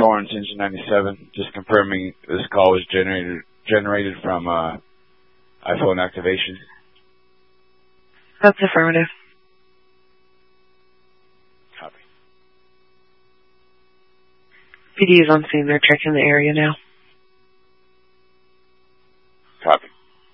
Torrance, Engine 97. Just confirming this call was generated from iPhone activation. That's affirmative. Copy. PD is on scene. They're checking the area now.